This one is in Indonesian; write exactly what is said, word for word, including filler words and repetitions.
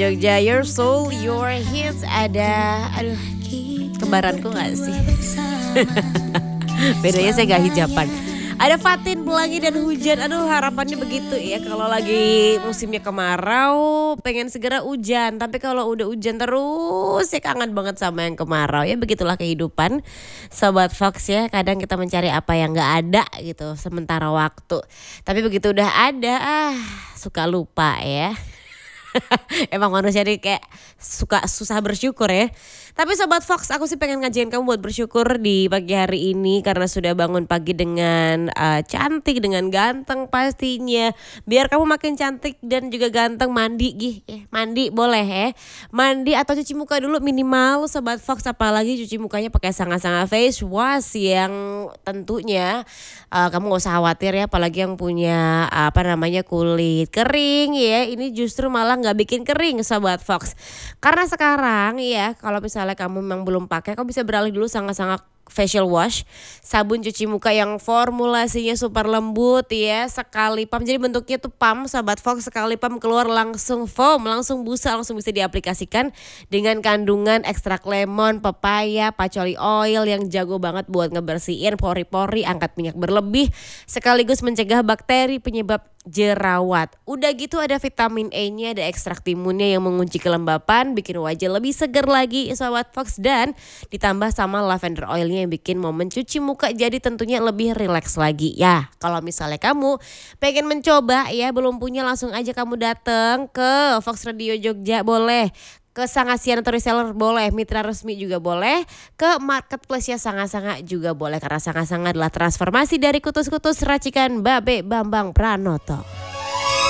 Jogja, Your Soul, Your Hits. Ada, aduh, kembaranku gak sih? Bedanya saya gak hijaban. Ada Fatin, Pelangi dan Hujan. Aduh, harapannya begitu ya. Kalau lagi musimnya kemarau, pengen segera hujan. Tapi kalau udah hujan terus, ya kangen banget sama yang kemarau. Ya begitulah kehidupan Sobat Fox ya. Kadang kita mencari apa yang gak ada gitu sementara waktu. Tapi begitu udah ada, ah suka lupa ya. Emang manusia ini kayak suka susah bersyukur ya. Tapi Sobat Fox, aku sih pengen ngajakin kamu buat bersyukur di pagi hari ini. Karena sudah bangun pagi dengan uh, cantik, dengan ganteng pastinya. Biar kamu makin cantik dan juga ganteng, mandi gih eh, Mandi boleh ya. Mandi atau cuci muka dulu minimal Sobat Fox. Apalagi cuci mukanya pakai Sanga-Sanga face wash. Yang tentunya uh, kamu gak usah khawatir ya. Apalagi yang punya uh, apa namanya kulit kering ya. Ini justru malah nggak bikin kering Sobat Fox. Karena sekarang ya kalau misalnya kamu memang belum pakai, kamu bisa beralih dulu Sanga-Sanga facial wash, sabun cuci muka yang formulasinya super lembut ya, sekali pump. Jadi bentuknya tuh pump Sobat Fox, sekali pump keluar langsung foam, langsung busa, langsung bisa diaplikasikan dengan kandungan ekstrak lemon, pepaya, patchouli oil yang jago banget buat ngebersihin pori-pori, angkat minyak berlebih, sekaligus mencegah bakteri penyebab jerawat. Udah gitu ada vitamin E-nya, ada ekstrak timunnya yang mengunci kelembapan, bikin wajah lebih seger lagi Sobat Fox, dan ditambah sama lavender oilnya yang bikin momen cuci muka jadi tentunya lebih rileks lagi. Ya, kalau misalnya kamu pengen mencoba ya, belum punya, langsung aja kamu datang ke Fox Radio Jogja boleh, ke Sangasian atau reseller boleh, mitra resmi juga boleh, ke marketplace-nya Sanga-Sanga juga boleh. Karena Sanga-Sanga adalah transformasi dari kutus-kutus racikan Babe Bambang Pranoto.